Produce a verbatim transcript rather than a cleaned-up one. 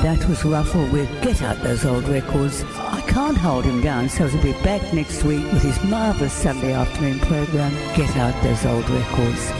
that was Ruffle with Get Out Those Old Records. I can't hold him down, so he'll be back next week with his marvellous Sunday afternoon programme, Get Out Those Old Records.